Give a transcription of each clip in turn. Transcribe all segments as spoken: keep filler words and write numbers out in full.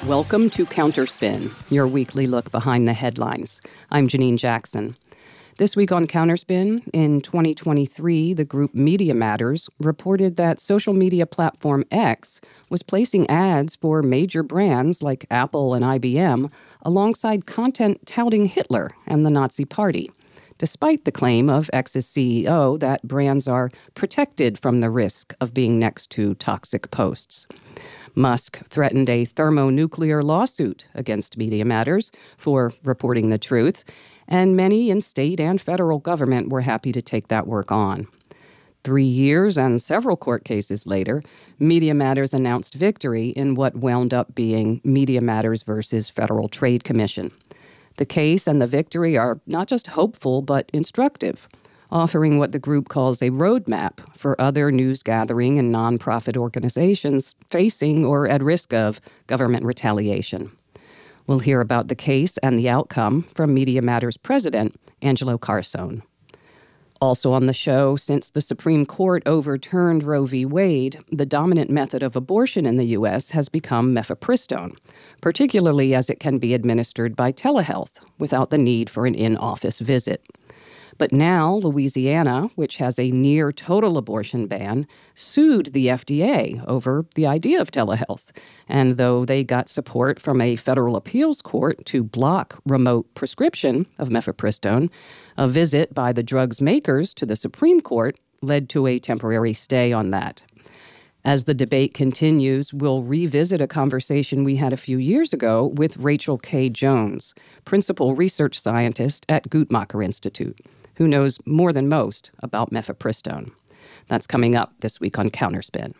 Welcome to Counterspin, your weekly look behind the headlines. I'm Janine Jackson. This week on Counterspin, in twenty twenty-three, the group Media Matters reported that social media platform X was placing ads for major brands like Apple and I B M alongside content touting Hitler and the Nazi Party, despite the claim of X's C E O that brands are protected from the risk of being next to toxic posts. Musk threatened a thermonuclear lawsuit against Media Matters for reporting the truth, and many in state and federal government were happy to take that work on. Three years and several court cases later, Media Matters announced victory in what wound up being Media Matters versus Federal Trade Commission. The case and the victory are not just hopeful, but instructive, offering what the group calls a roadmap for other news gathering and nonprofit organizations facing or at risk of government retaliation. We'll hear about the case and the outcome from Media Matters president, Angelo Carusone. Also on the show, since the Supreme Court overturned Roe v. Wade, the dominant method of abortion in the U S has become mifepristone, particularly as it can be administered by telehealth without the need for an in-office visit. But now, Louisiana, which has a near-total abortion ban, sued the F D A over the idea of telehealth. And though they got support from a federal appeals court to block remote prescription of mifepristone, a visit by the drug's makers to the Supreme Court led to a temporary stay on that. As the debate continues, we'll revisit a conversation we had a few years ago with Rachel K. Jones, principal research scientist at Guttmacher Institute, who knows more than most about mifepristone. That's coming up this week on Counterspin.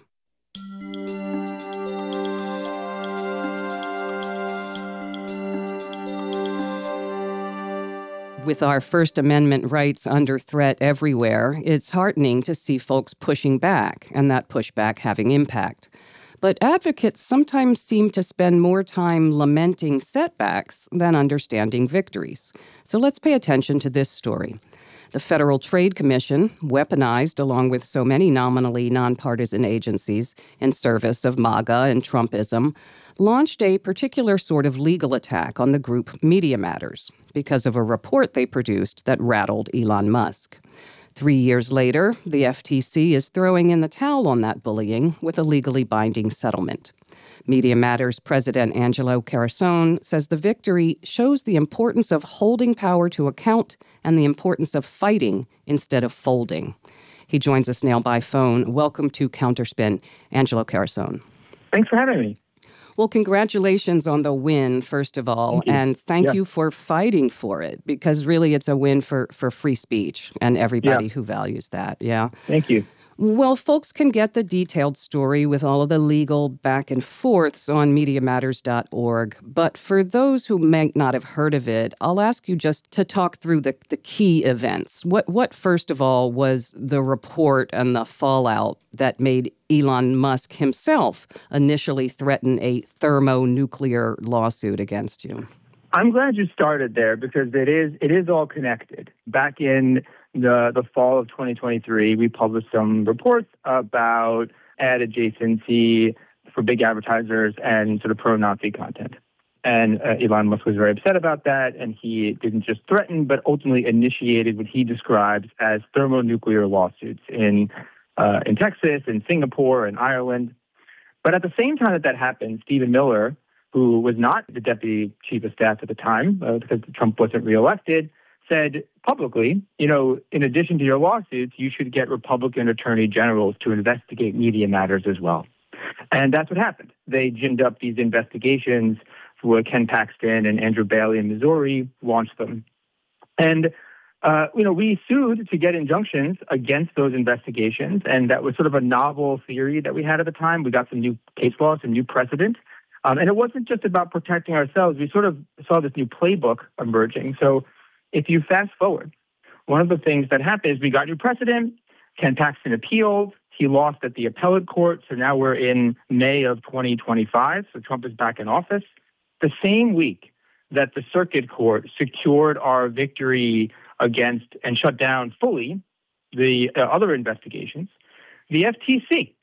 With our First Amendment rights under threat everywhere, it's heartening to see folks pushing back and that pushback having impact. But advocates sometimes seem to spend more time lamenting setbacks than understanding victories. So let's pay attention to this story. The Federal Trade Commission, weaponized along with so many nominally nonpartisan agencies in service of MAGA and Trumpism, launched a particular sort of legal attack on the group Media Matters because of a report they produced that rattled Elon Musk. Three years later, the F T C is throwing in the towel on that bullying with a legally binding settlement. Media Matters president Angelo Carusone says the victory shows the importance of holding power to account and the importance of fighting instead of folding. He joins us now by phone. Welcome to Counterspin, Angelo Carusone. Thanks for having me. Well, congratulations on the win, first of all, thank and thank yeah. you for fighting for it, because really it's a win for, for free speech and everybody yeah. who values that. Yeah. Thank you. Well, folks can get the detailed story with all of the legal back and forths on media matters dot org. But for those who may not have heard of it, I'll ask you just to talk through the, the key events. What, what, first of all, was the report and the fallout that made Elon Musk himself initially threaten a thermonuclear lawsuit against you? I'm glad you started there because it is it is all connected. Back in the the fall of twenty twenty-three, we published some reports about ad adjacency for big advertisers and sort of pro-Nazi content. And uh, Elon Musk was very upset about that, and he didn't just threaten, but ultimately initiated what he describes as thermonuclear lawsuits in uh, in Texas, in Singapore, in Ireland. But at the same time that that happened, Stephen Miller, who was not the deputy chief of staff at the time uh, because Trump wasn't reelected, said publicly, you know, in addition to your lawsuits, you should get Republican attorney generals to investigate Media Matters as well. And that's what happened. They ginned up these investigations where Ken Paxton and Andrew Bailey in Missouri launched them. And, uh, you know, we sued to get injunctions against those investigations. And that was sort of a novel theory that we had at the time. We got some new case law, some new precedent. Um, and it wasn't just about protecting ourselves. We sort of saw this new playbook emerging. So if you fast forward, one of the things that happened is we got new precedent. Ken Paxton appealed. He lost at the appellate court. So now we're in May of twenty twenty-five. So Trump is back in office. The same week that the circuit court secured our victory against and shut down fully the uh, other investigations, the F T C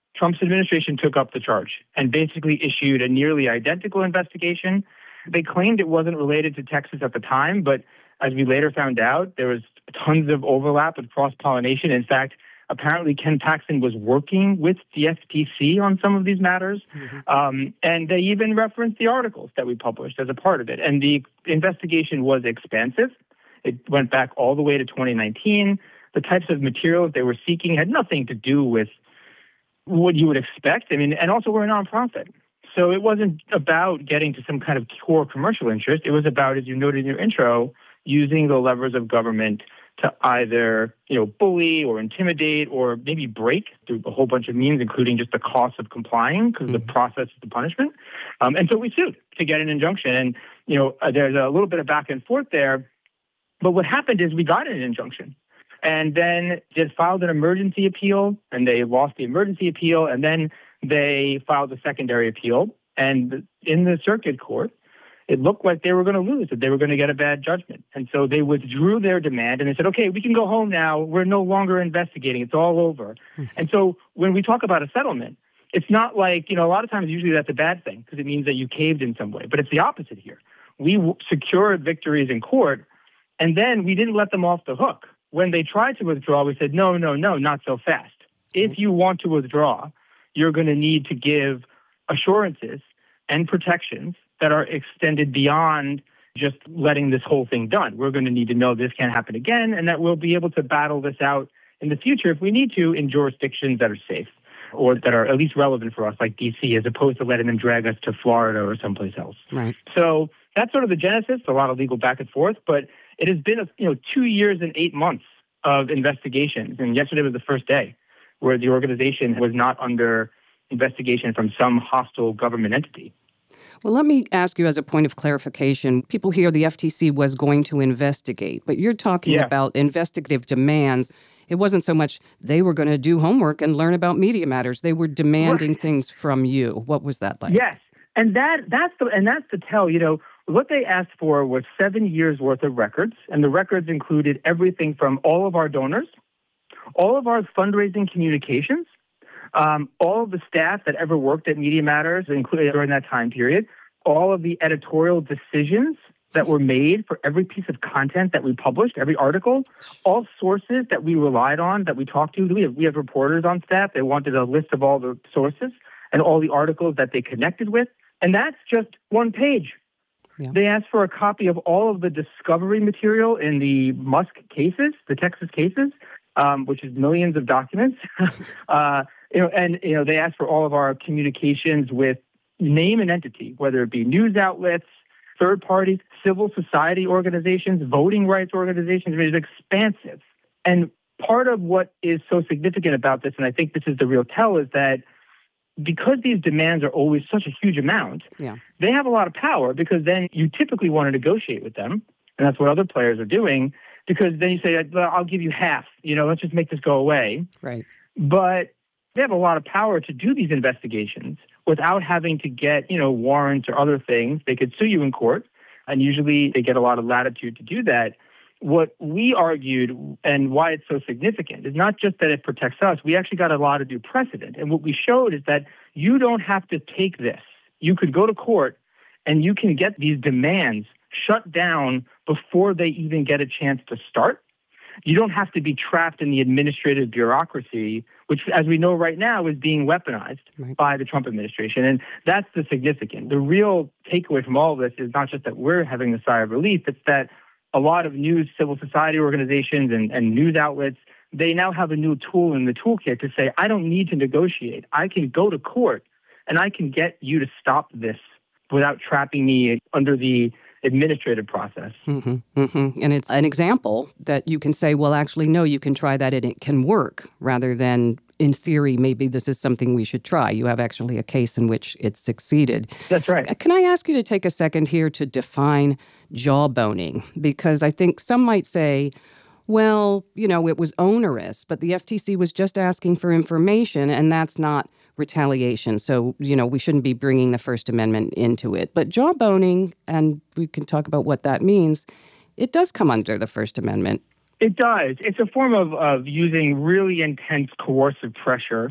Trump's administration took up the charge and basically issued a nearly identical investigation. They claimed it wasn't related to Texas at the time, but as we later found out, there was tons of overlap with cross-pollination. In fact, apparently Ken Paxton was working with the F T C on some of these matters. Mm-hmm. Um, and they even referenced the articles that we published as a part of it. And the investigation was expansive. It went back all the way to twenty nineteen. The types of materials they were seeking had nothing to do with what you would expect. I mean, and also we're a nonprofit. So it wasn't about getting to some kind of core commercial interest. It was about, as you noted in your intro, using the levers of government to either, you know, bully or intimidate or maybe break through a whole bunch of means, including just the cost of complying because mm-hmm. the process is the punishment. Um, and so we sued to get an injunction. And, you know, uh, there's a little bit of back and forth there. But what happened is we got an injunction and then just filed an emergency appeal, and they lost the emergency appeal, and then they filed a secondary appeal. And in the circuit court, it looked like they were going to lose, that they were going to get a bad judgment. And so they withdrew their demand and they said, okay, we can go home now. We're no longer investigating. It's all over. Mm-hmm. And so when we talk about a settlement, it's not like, you know, a lot of times usually that's a bad thing because it means that you caved in some way. But it's the opposite here. We w- secured victories in court, and then we didn't let them off the hook. When they tried to withdraw, we said, no, no, no, not so fast. Mm-hmm. If you want to withdraw, you're going to need to give assurances and protections that are extended beyond just letting this whole thing done. We're going to need to know this can't happen again, and that we'll be able to battle this out in the future if we need to in jurisdictions that are safe or that are at least relevant for us, like D C, as opposed to letting them drag us to Florida or someplace else. Right. So that's sort of the genesis, a lot of legal back and forth, but it has been, a, you know, two years and eight months of investigations, and yesterday was the first day where the organization was not under investigation from some hostile government entity. Well, let me ask you as a point of clarification. People hear the F T C was going to investigate, but you're talking yeah. about investigative demands. It wasn't so much they were going to do homework and learn about Media Matters. They were demanding right. things from you. What was that like? Yes, and that that's the and that's the tell. You know, what they asked for was seven years worth of records, and the records included everything from all of our donors, all of our fundraising communications, Um, all of the staff that ever worked at Media Matters, including during that time period, all of the editorial decisions that were made for every piece of content that we published, every article, all sources that we relied on, that we talked to. We have, we have reporters on staff. They wanted a list of all the sources and all the articles that they connected with. And that's just one page. Yeah. They asked for a copy of all of the discovery material in the Musk cases, the Texas cases, um, which is millions of documents. uh, You know, and you know, they asked for all of our communications with name and entity, whether it be news outlets, third parties, civil society organizations, voting rights organizations. I mean, it's expansive. And part of what is so significant about this, and I think this is the real tell, is that because these demands are always such a huge amount, yeah. they have a lot of power because then you typically want to negotiate with them. And that's what other players are doing, because then you say, well, I'll give you half, you know, let's just make this go away. Right. But they have a lot of power to do these investigations without having to get, you know, warrants or other things. They could sue you in court, and usually they get a lot of latitude to do that. What we argued and why it's so significant is not just that it protects us. We actually got a lot of due precedent. And what we showed is that you don't have to take this. You could go to court and you can get these demands shut down before they even get a chance to start. You don't have to be trapped in the administrative bureaucracy, which, as we know right now, is being weaponized right. by the Trump administration. And that's the significant. The real takeaway from all of this is not just that we're having a sigh of relief, it's that a lot of news civil society organizations and, and news outlets, they now have a new tool in the toolkit to say, I don't need to negotiate. I can go to court and I can get you to stop this without trapping me under the administrative process. Mm-hmm, mm-hmm. And it's an example that you can say, well, actually, no, you can try that and it can work, rather than, in theory, maybe this is something we should try. You have actually a case in which it succeeded. That's right. Can I ask you to take a second here to define jawboning? Because I think some might say, well, you know, it was onerous, but the F T C was just asking for information, and that's not retaliation. So, you know, we shouldn't be bringing the First Amendment into it. But jawboning, and we can talk about what that means, it does come under the First Amendment. It does. It's a form of, of using really intense coercive pressure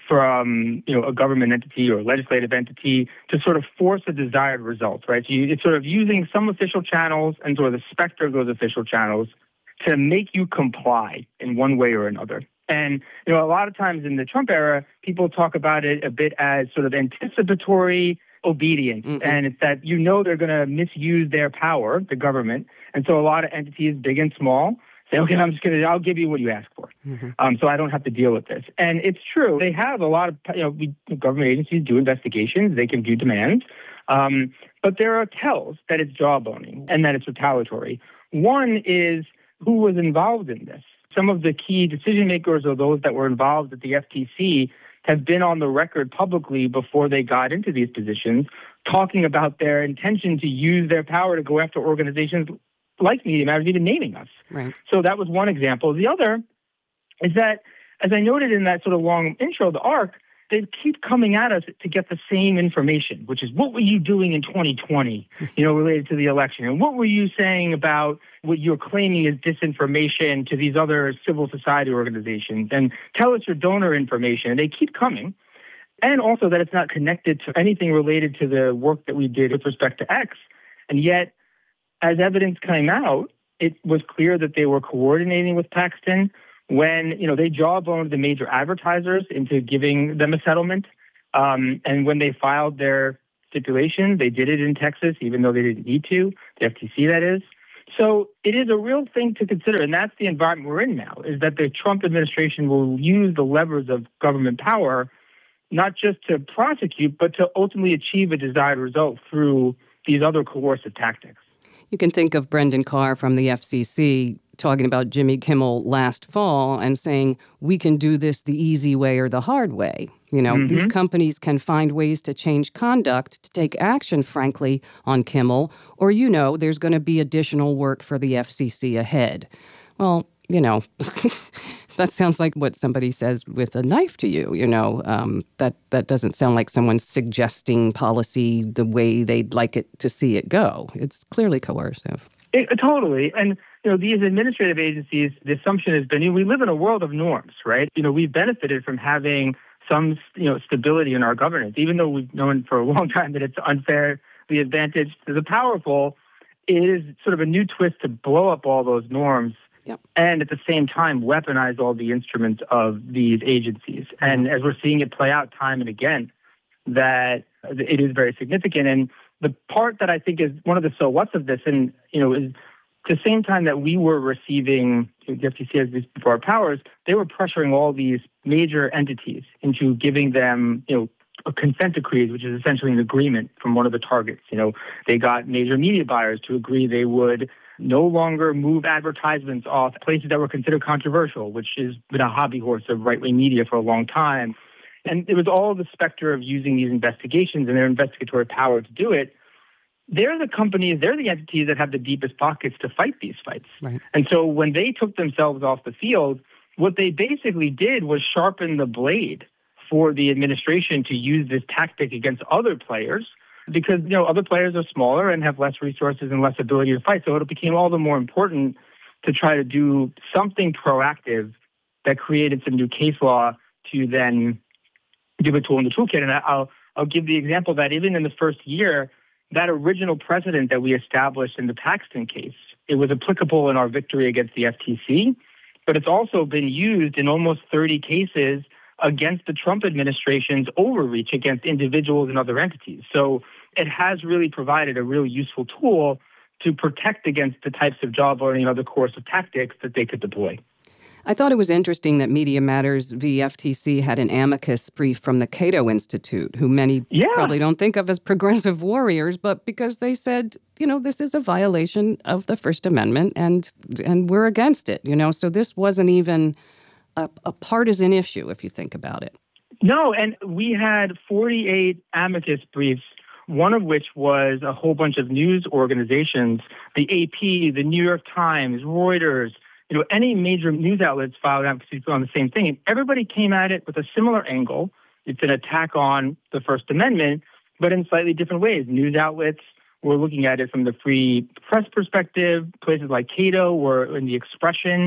from, you know, a government entity or a legislative entity to sort of force a desired result, right? So you, it's sort of using some official channels and sort of the specter of those official channels to make you comply in one way or another. And, you know, a lot of times in the Trump era, people talk about it a bit as sort of anticipatory obedience. Mm-hmm. And it's that, you know, they're going to misuse their power, the government. And so a lot of entities, big and small, say, okay, I'm just going to, I'll give you what you ask for. Mm-hmm. Um, so I don't have to deal with this. And it's true. They have a lot of, you know, we, government agencies do investigations. They can do demands. Um, but there are tells that it's jawboning and that it's retaliatory. One is who was involved in this. Some of the key decision makers or those that were involved at the F T C have been on the record publicly before they got into these positions, talking about their intention to use their power to go after organizations like Media Matters, even naming us. Right. So that was one example. The other is that, as I noted in that sort of long intro, the ARC, they keep coming at us to get the same information, which is, what were you doing in twenty twenty, you know, related to the election? And what were you saying about what you're claiming is disinformation to these other civil society organizations? And tell us your donor information. And they keep coming. And also that it's not connected to anything related to the work that we did with respect to X. And yet, as evidence came out, it was clear that they were coordinating with Paxton when, you know, they jawboned the major advertisers into giving them a settlement. Um, and when they filed their stipulation, they did it in Texas, even though they didn't need to, the F T C, that is. So it is a real thing to consider, and that's the environment we're in now, is that the Trump administration will use the levers of government power not just to prosecute, but to ultimately achieve a desired result through these other coercive tactics. You can think of Brendan Carr from the F C C talking about Jimmy Kimmel last fall and saying, we can do this the easy way or the hard way. You know, mm-hmm. These companies can find ways to change conduct, to take action, frankly, on Kimmel, or, you know, there's going to be additional work for the F C C ahead. Well, you know, that sounds like what somebody says with a knife to you, you know. Um, that, that doesn't sound like someone's suggesting policy the way they'd like it to see it go. It's clearly coercive. It, totally. And, you know, these administrative agencies, the assumption has been, you know, we live in a world of norms, right? You know, we've benefited from having some, you know, stability in our governance, even though we've known for a long time that it's unfairly advantaged to the powerful. It is sort of a new twist to blow up all those norms. Yep. And at the same time, weaponize all the instruments of these agencies. Mm-hmm. And as we're seeing it play out time and again, that it is very significant. And the part that I think is one of the so what's of this, and, you know, is at the same time that we were receiving, the F T C has these broad powers, they were pressuring all these major entities into giving them, you know, a consent decree, which is essentially an agreement from one of the targets. You know, they got major media buyers to agree they would no longer move advertisements off places that were considered controversial, which has been a hobby horse of right-wing media for a long time. And it was all the specter of using these investigations and their investigatory power to do it. They're the companies, they're the entities that have the deepest pockets to fight these fights. Right. And so when they took themselves off the field, what they basically did was sharpen the blade for the administration to use this tactic against other players, because, you know, other players are smaller and have less resources and less ability to fight. So it became all the more important to try to do something proactive that created some new case law to then give a tool in the toolkit. And I'll I'll give the example that even in the first year, that original precedent that we established in the Paxton case, it was applicable in our victory against the F T C, but it's also been used in almost thirty cases against the Trump administration's overreach against individuals and other entities. So it has really provided a real useful tool to protect against the types of jawboning and other coercive tactics that they could deploy. I thought it was interesting that Media Matters v. F T C had an amicus brief from the Cato Institute, who many yeah. probably don't think of as progressive warriors, but because they said, you know, this is a violation of the First Amendment and and we're against it, you know. So this wasn't even a, a partisan issue, if you think about it. No, and we had forty-eight amicus briefs, one of which was a whole bunch of news organizations, the A P, the New York Times, Reuters, you know, any major news outlets filed advocacy on the same thing. And everybody came at it with a similar angle. It's an attack on the First Amendment, but in slightly different ways. News outlets were looking at it from the free press perspective. Places like Cato were in the expression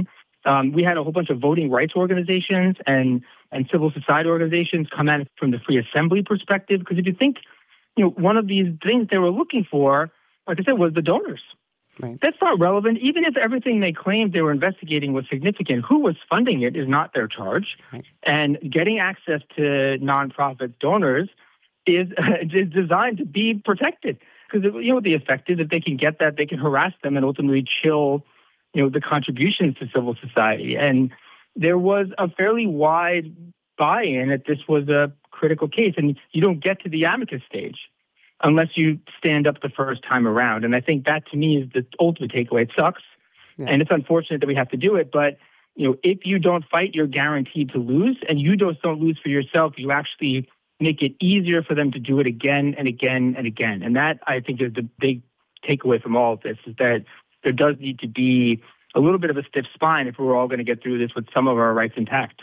Um, we had a whole bunch of voting rights organizations and, and civil society organizations come at it from the free assembly perspective. Because if you think, you know, one of these things they were looking for, like I said, was the donors. Right. That's not relevant. Even if everything they claimed they were investigating was significant, who was funding it is not their charge. Right. And getting access to nonprofit donors is, is designed to be protected. Because, you know, what the effect is, if they can get that, they can harass them and ultimately chill, you know, the contributions to civil society. And there was a fairly wide buy-in that this was a critical case. And you don't get to the amicus stage unless you stand up the first time around. And I think that, to me, is the ultimate takeaway. It sucks, yeah. And it's unfortunate that we have to do it. But, you know, if you don't fight, you're guaranteed to lose. And you just don't lose for yourself. You actually make it easier for them to do it again and again and again. And that, I think, is the big takeaway from all of this, is that there does need to be a little bit of a stiff spine if we're all going to get through this with some of our rights intact.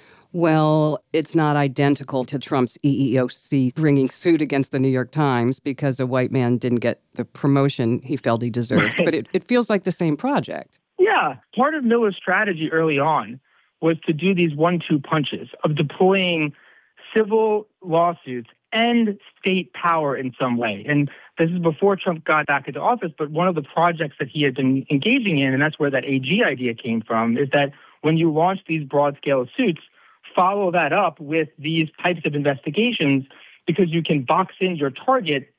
Well, it's not identical to Trump's E E O C bringing suit against the New York Times because a white man didn't get the promotion he felt he deserved. Right. But it, it feels like the same project. Yeah. Part of Miller's strategy early on was to do these one two punches of deploying civil lawsuits and state power in some way. And this is before Trump got back into office, but one of the projects that he had been engaging in, and that's where that A G idea came from, is that when you launch these broad-scale suits, follow that up with these types of investigations, because you can box in your target.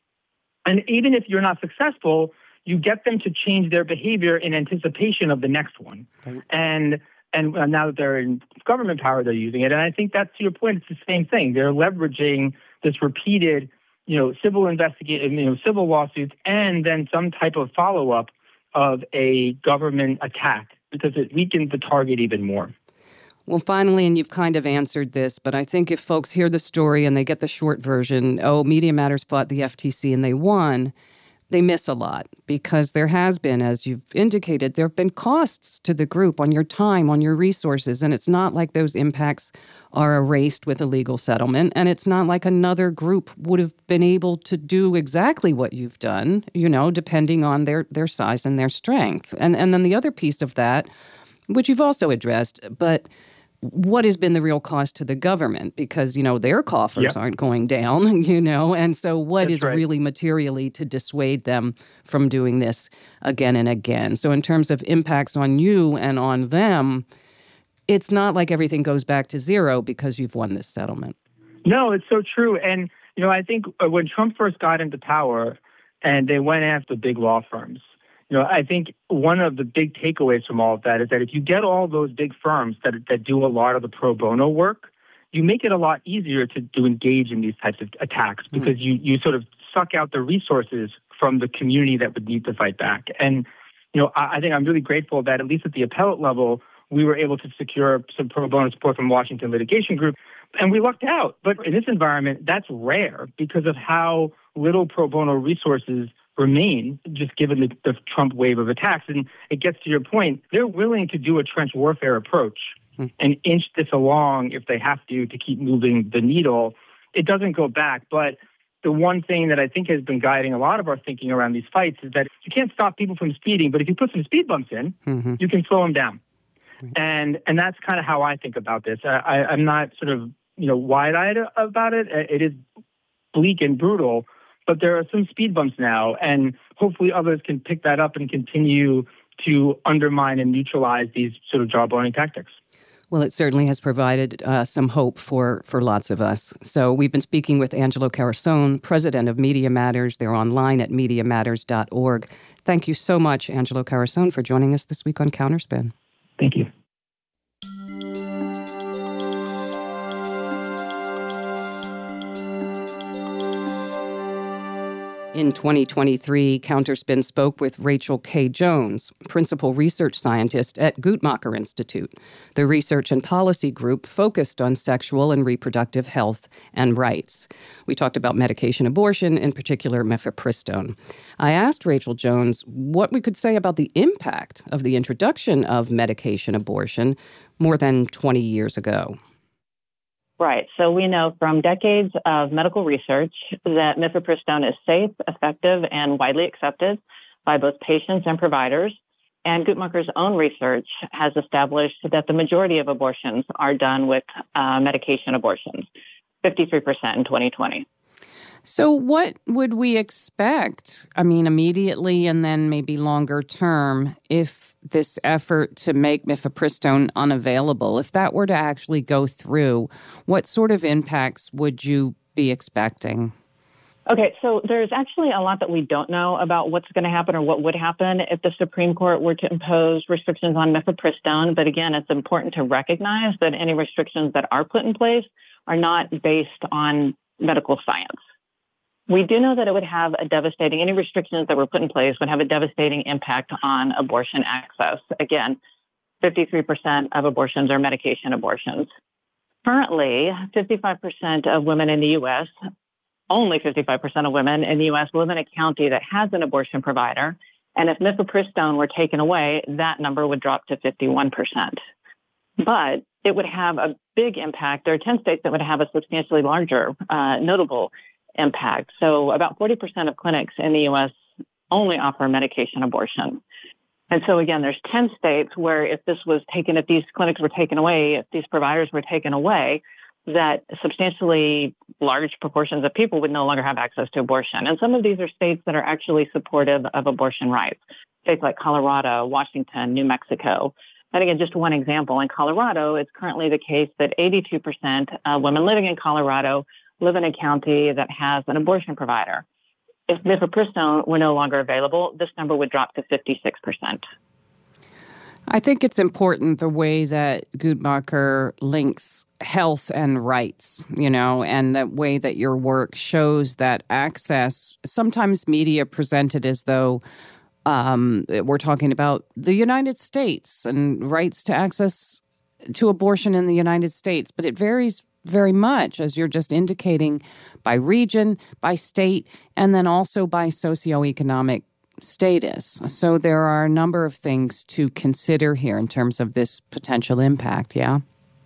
And even if you're not successful, you get them to change their behavior in anticipation of the next one. Right. And and now that they're in government power, they're using it. And I think that's, to your point, it's the same thing. They're leveraging this repeated, you know, civil investigate, you know, civil lawsuits, and then some type of follow-up of a government attack, because it weakens the target even more. Well, finally, and you've kind of answered this, but I think if folks hear the story and they get the short version, oh, Media Matters fought the F T C and they won, they miss a lot, because there has been, as you've indicated, there have been costs to the group on your time, on your resources, and it's not like those impacts are erased with a legal settlement, and it's not like another group would have been able to do exactly what you've done, you know, depending on their, their size and their strength. And, and then the other piece of that, which you've also addressed, but what has been the real cost to the government? Because, you know, their coffers yep. aren't going down, you know, and so what That's is right. really materially to dissuade them from doing this again and again? So in terms of impacts on you and on them, it's not like everything goes back to zero because you've won this settlement. No, it's so true. And, you know, I think when Trump first got into power and they went after big law firms, you know, I think one of the big takeaways from all of that is that if you get all those big firms that that do a lot of the pro bono work, you make it a lot easier to, to engage in these types of attacks, because mm. you, you sort of suck out the resources from the community that would need to fight back. And, you know, I, I think I'm really grateful that at least at the appellate level, we were able to secure some pro bono support from Washington Litigation Group, and we lucked out. But in this environment, that's rare because of how little pro bono resources remain, just given the, the Trump wave of attacks. And it gets to your point, they're willing to do a trench warfare approach hmm. and inch this along if they have to, to keep moving the needle. It doesn't go back. But the one thing that I think has been guiding a lot of our thinking around these fights is that you can't stop people from speeding, but if you put some speed bumps in, mm-hmm. you can slow them down. Hmm. And and that's kind of how I think about this. I, I, I'm not sort of, you know, wide-eyed about it. It is bleak and brutal, but there are some speed bumps now, and hopefully others can pick that up and continue to undermine and neutralize these sort of jawboning tactics. Well, it certainly has provided uh, some hope for, for lots of us. So we've been speaking with Angelo Carusone, president of Media Matters. They're online at media matters dot org. Thank you so much, Angelo Carusone, for joining us this week on Counterspin. Thank you. In twenty twenty-three, Counterspin spoke with Rachel K. Jones, principal research scientist at Guttmacher Institute. The research and policy group focused on sexual and reproductive health and rights. We talked about medication abortion, in particular mifepristone. I asked Rachel Jones what we could say about the impact of the introduction of medication abortion more than twenty years ago. Right. So we know from decades of medical research that mifepristone is safe, effective, and widely accepted by both patients and providers. And Guttmacher's own research has established that the majority of abortions are done with uh, medication abortions, fifty-three percent in twenty twenty. So what would we expect, I mean, immediately and then maybe longer term, if this effort to make mifepristone unavailable, if that were to actually go through, what sort of impacts would you be expecting? Okay, so there's actually a lot that we don't know about what's going to happen or what would happen if the Supreme Court were to impose restrictions on mifepristone. But again, it's important to recognize that any restrictions that are put in place are not based on medical science. We do know that it would have a devastating, any restrictions that were put in place would have a devastating impact on abortion access. Again, fifty-three percent of abortions are medication abortions. Currently, fifty-five percent of women in the U S, only fifty-five percent of women in the U S live in a county that has an abortion provider. And if mifepristone were taken away, that number would drop to fifty-one percent. But it would have a big impact. There are ten states that would have a substantially larger, uh, notable impact. So about forty percent of clinics in the U S only offer medication abortion. And so again, there's ten states where if this was taken, if these clinics were taken away, if these providers were taken away, that substantially large proportions of people would no longer have access to abortion. And some of these are states that are actually supportive of abortion rights. States like Colorado, Washington, New Mexico. And again, just one example, in Colorado, it's currently the case that eighty-two percent of women living in Colorado live in a county that has an abortion provider. If mifepristone were no longer available, this number would drop to fifty-six percent. I think it's important the way that Guttmacher links health and rights, you know, and the way that your work shows that access, sometimes media presented as though um, we're talking about the United States and rights to access to abortion in the United States, but it varies very much, as you're just indicating, by region, by state, and then also by socioeconomic status. So there are a number of things to consider here in terms of this potential impact, yeah?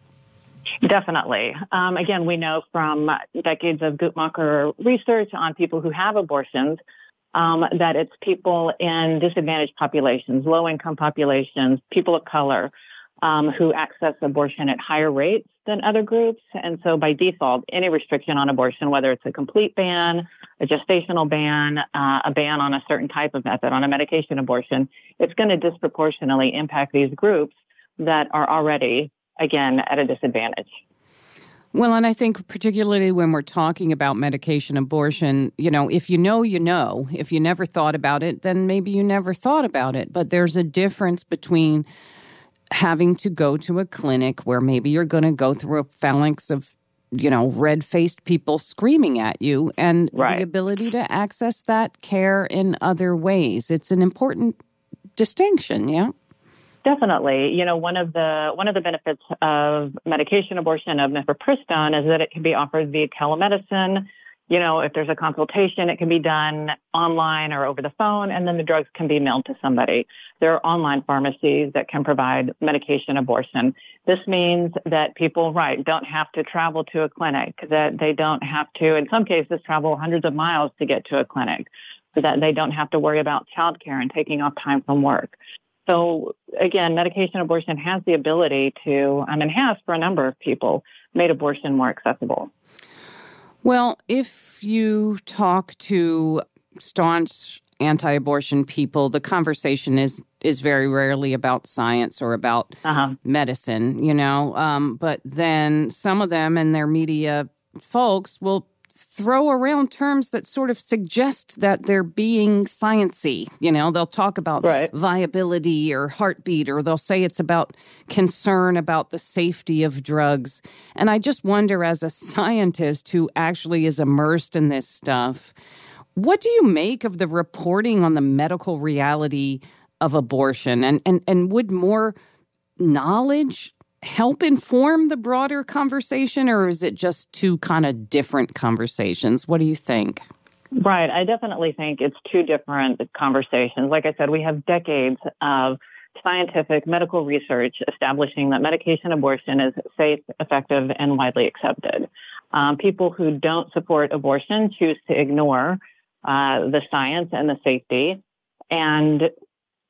Definitely. Um, again, we know from decades of Guttmacher research on people who have abortions um, that it's people in disadvantaged populations, low-income populations, people of color, Um, who access abortion at higher rates than other groups. And so by default, any restriction on abortion, whether it's a complete ban, a gestational ban, uh, a ban on a certain type of method, on a medication abortion, it's going to disproportionately impact these groups that are already, again, at a disadvantage. Well, and I think particularly when we're talking about medication abortion, you know, if you know, you know. If you never thought about it, then maybe you never thought about it. But there's a difference between having to go to a clinic where maybe you're going to go through a phalanx of, you know, red-faced people screaming at you, and right. the ability to access that care in other ways. It's an important distinction, yeah? Definitely. You know, one of the one of the benefits of medication abortion of mifepristone is that it can be offered via telemedicine. You know, if there's a consultation, it can be done online or over the phone, and then the drugs can be mailed to somebody. There are online pharmacies that can provide medication abortion. This means that people, right, don't have to travel to a clinic, that they don't have to, in some cases, travel hundreds of miles to get to a clinic, so that they don't have to worry about childcare and taking off time from work. So again, medication abortion has the ability to, um, and has for a number of people, made abortion more accessible. Well, if you talk to staunch anti-abortion people, the conversation is is very rarely about science or about uh-huh. medicine, you know. Um, but then some of them and their media folks will throw around terms that sort of suggest that they're being sciencey. You know, they'll talk about right. viability or heartbeat, or they'll say it's about concern about the safety of drugs. And I just wonder, as a scientist who actually is immersed in this stuff, what do you make of the reporting on the medical reality of abortion? And and, and would more knowledge help inform the broader conversation, or is it just two kind of different conversations? What do you think? Right. I definitely think it's two different conversations. Like I said, we have decades of scientific medical research establishing that medication abortion is safe, effective, and widely accepted. Um, people who don't support abortion choose to ignore uh, the science and the safety. And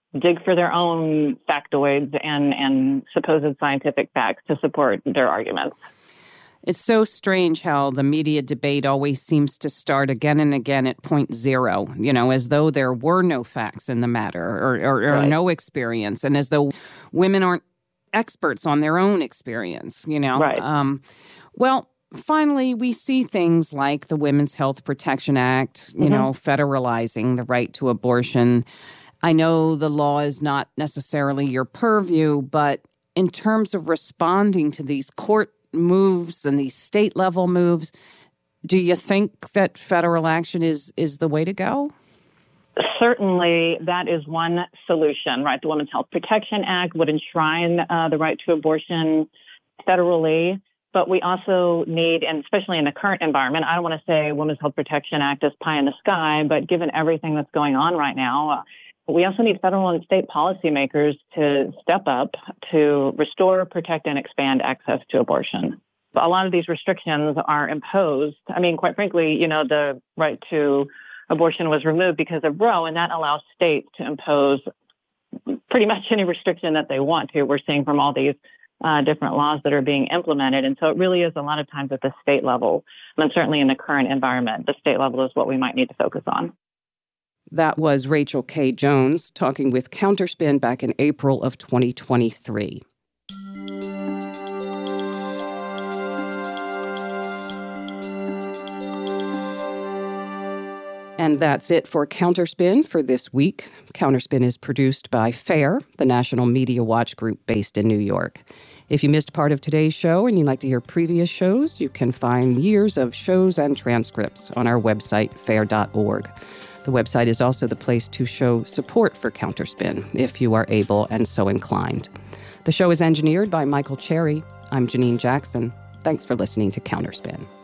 dig for their own factoids and, and supposed scientific facts to support their arguments. It's so strange how the media debate always seems to start again and again at point zero, you know, as though there were no facts in the matter or, or, or Right. no experience, and as though women aren't experts on their own experience, you know. Right. Um, well, finally, we see things like the Women's Health Protection Act, you Mm-hmm. know, federalizing the right to abortion. I know the law is not necessarily your purview, but in terms of responding to these court moves and these state level moves, do you think that federal action is is the way to go? Certainly, that is one solution, right? The Women's Health Protection Act would enshrine uh, the right to abortion federally, but we also need, and especially in the current environment, I don't want to say Women's Health Protection Act is pie in the sky, but given everything that's going on right now, uh, we also need federal and state policymakers to step up to restore, protect, and expand access to abortion. But a lot of these restrictions are imposed. I mean, quite frankly, you know, the right to abortion was removed because of Roe, and that allows states to impose pretty much any restriction that they want to. We're seeing from all these uh, different laws that are being implemented. And so it really is a lot of times at the state level. And certainly in the current environment, the state level is what we might need to focus on. That was Rachel K. Jones talking with Counterspin back in April of twenty twenty-three. And that's it for Counterspin for this week. Counterspin is produced by FAIR, the National Media Watch group based in New York. If you missed part of today's show and you'd like to hear previous shows, you can find years of shows and transcripts on our website, fair dot org. The website is also the place to show support for Counterspin, if you are able and so inclined. The show is engineered by Michael Cherry. I'm Janine Jackson. Thanks for listening to Counterspin.